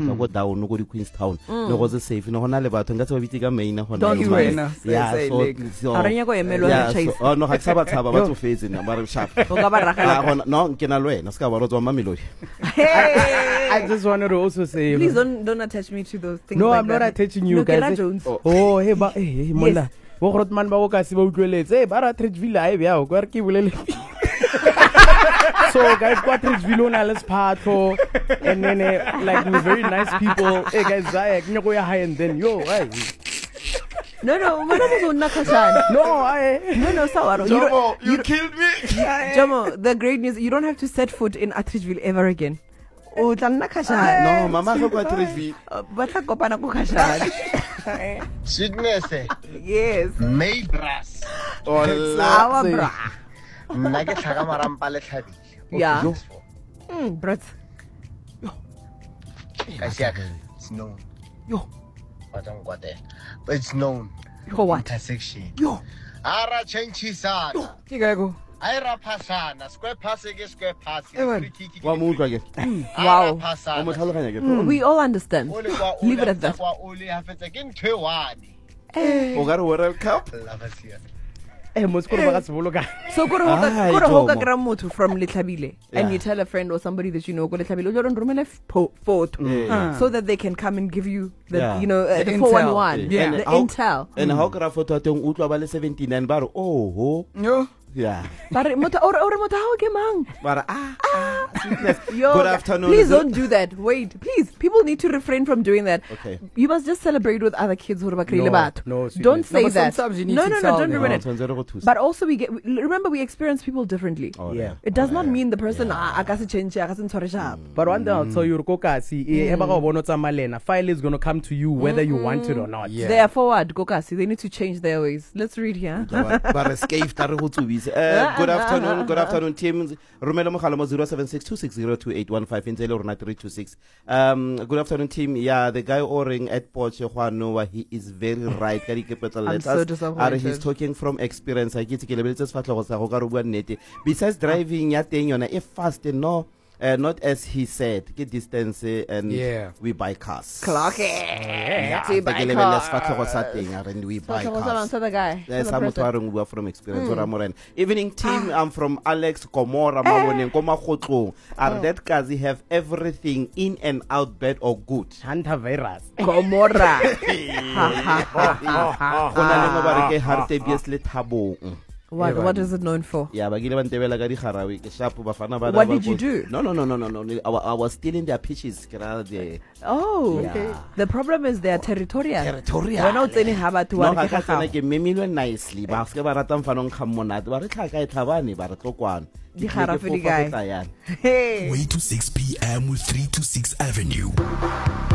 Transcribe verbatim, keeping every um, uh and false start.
ka go down go di Queenstown no go se safe no gona le batho nka se ba bitse ka main gona Don't you worry. yeah so a renya go emelwa yeah, chase so, oh no ga tsaba tsaba ba tsofetse na ba re sharp go ka ba ragela gona no ke na lwena ska ba rotswa mamelodi I just wanted to also say please don't don't attach me to those things no like I'm not that. attaching you no, guys oh, oh hey ba hey mona bo grotman ba go ka se ba utlweletse hey ba ra Trechville ai bya go re ke bolele so guys kwa Trechville na let's party and then uh, like we're very nice people hey guys I ke go ya high and then yo hey no no mana mo zona khashana no I no no sawaro you, you, you killed me Jomo the great news you don't have to set foot in Trechville ever again o tla nna khashana no mama go kwa Trechville ba tla kopana go khashana Sweetness yes Maybras Sawa bra nna ke tlhaga marampa le tlhabile yeah mm brat ka siaka it's known yo but I'm got there but it's known go what intersection yo ara chanchisana ke ga go ai ra phasana square pass ke square pass wa mo utlwa ke wow o mo tlhaloganya ke we all understand leave it at that kwa oli ha fetsa ke ntwe one o ga re World Cup eh mo skoro ba ga se boloka so go go go go go gra motho from Lethabile and you tell a friend or somebody that you know go Lethabile o don't romela photo so that they can come and give you the Yeah. you know uh, The the four one intel. one Yeah. the How- intel and how kra photo teng utlwa ba le seventy-nine ba re oh ho yo yeah but motho or or motho ha o ke mang ba re ah ah sweetness Yo, good afternoon please Is it- don't do that wait please people need to refrain from doing that Okay. you must just celebrate with other kids who are No, batho no, sweetness. don't say No, but that sometimes you need no to no no tell don't them. ruin Oh, it tshwanetse re go thusa. but also we get remember we experience people differently Oh, Yeah. it does not mean the person ah, a ka se change a ka se ntshware sharp but one thing I'll tell you go kasi e ba ga bona tsa malena file is going to come to you whether you want it or not Yeah. they are forward Gokasi they need to change their ways let's read here ba ba re scave ta re go tsubise uh, good afternoon good afternoon team romela mogala mo zero seven six two six zero two eight one five intsele rona three two six um good afternoon team yeah the guy ordering at Porsche Juanoa he is very right ka di capital I'm so letters disappointed. are he's talking from experience I get ke lebeletse sefatlego sa go ka re bua nnete besides driving ya teng yona e fast no Uh, not as he said get distance uh, and Yeah. we buy cars clock it yeah we ba buy ke lebeletse cars. sefatlego sa teng and we buy So, so, cars so the guy Eh, so the sa motho person. a reng bua from experience ora morena evening team I'm from Alex Komora maboneng ko magotlong are that kazi have everything in and out bad or good hunter virus Gomorra go na le mo ba re ke Hartebees le Thabong what what is it known for ya ba gile ba ntebela ka di garawe ke sharp ba fana ba What ba did you go- do? no no no no no no I, wa- I was stealing their pitches ke ra the oh Okay. the problem is they are territorial Territorial. wena o tsene ha batho no wa ga re ke ka ga tsena gago ke memilwe nicely ba se ba rata mfanong khammonate ba re tlhaka e tlhabane ba re tlokwana Di garafe di kae? Hey. Way to six p m with three to six Avenue.